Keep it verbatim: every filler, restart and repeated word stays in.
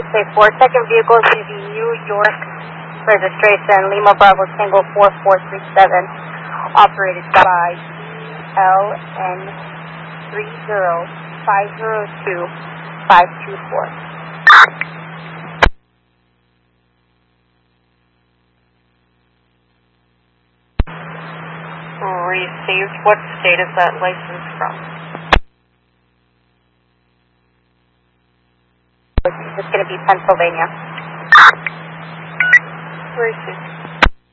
Okay, four second vehicle is going to be New York registration, Lima Bravo Tango four four three seven, operated by L N three zero five zero two five two four. Received. What state is that license from? It's going to be Pennsylvania. Received.